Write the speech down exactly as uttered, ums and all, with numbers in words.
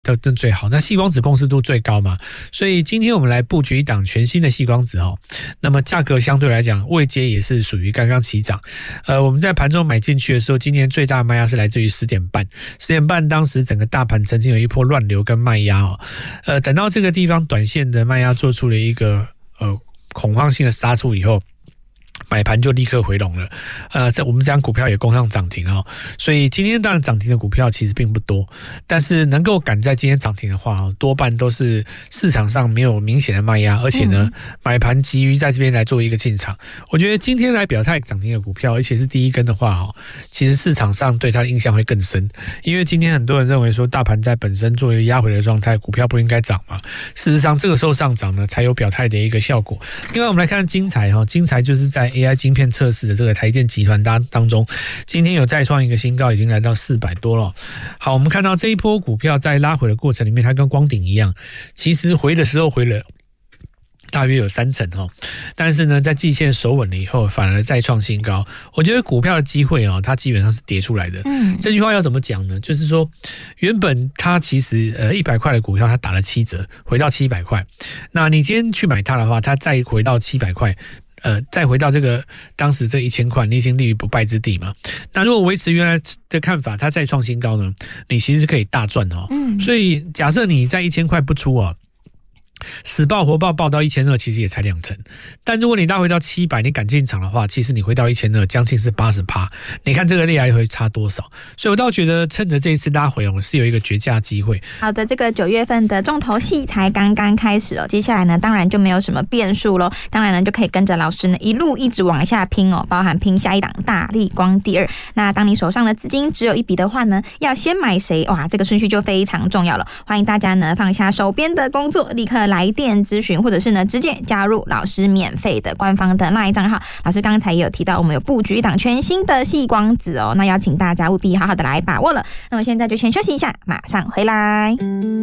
更最好，那矽光子共识度最高嘛，所以今天我们来布局一档全新的矽光子哦。那么价格相对来讲，位阶也是属于刚刚起涨。呃，我们在盘中买进去的时候，今天最大的卖压是来自于十点半，十点半当时整个大盘曾经有一波乱流跟卖压哦。呃，等到这个地方短线的卖压做出了一个呃恐慌性的杀出以后，买盘就立刻回笼了，呃，这我们这张股票也攻上涨停哦，所以今天当然涨停的股票其实并不多，但是能够赶在今天涨停的话，多半都是市场上没有明显的卖压，而且呢，嗯、买盘急于在这边来做一个进场。我觉得今天来表态涨停的股票，而且是第一根的话哦，其实市场上对它的印象会更深，因为今天很多人认为说大盘在本身作为压回的状态，股票不应该涨嘛，事实上这个时候上涨呢，才有表态的一个效果。另外我们来看精彩哈，精彩就是在 A I 晶片测试的这个台电集团当当中，今天有再创一个新高，已经来到四百多了。好，我们看到这一波股票在拉回的过程里面，它跟光鼎一样，其实回的时候回了大约有三成哦，但是呢，在季线守稳了以后，反而再创新高。我觉得股票的机会哦，它基本上是跌出来的。嗯，这句话要怎么讲呢？就是说，原本它其实呃一百块的股票，它打了七折，回到七百块。那你今天去买它的话，它再回到七百块。呃，再回到这个当时这一千块，你已经立于不败之地嘛。那如果维持原来的看法，它再创新高呢，你其实是可以大赚哦。嗯，所以假设你在一千块不出哦，死抱活抱抱到一千二，其实也才两成。但如果你拉回到七百，你敢进场的话，其实你回到一千二，将近是八十趴。你看这个来回差多少？所以我倒觉得趁着这一次拉回，我是有一个绝佳机会。 好的，这个九月份的重头戏才刚刚开始哦，接下来呢，当然就没有什么变数咯。当然呢，就可以跟着老师呢一路一直往下拼哦，包含拼下一档大立光第二。那当你手上的资金只有一笔的话呢，要先买谁？哇，这个顺序就非常重要了。欢迎大家呢放下手边的工作，立刻来电咨询，或者是呢直接加入老师免费的官方的 LINE 账号。老师刚才也有提到，我们有布局一档全新的矽光子哦，那邀请大家务必好好的来把握了。那么现在就先休息一下，马上回来。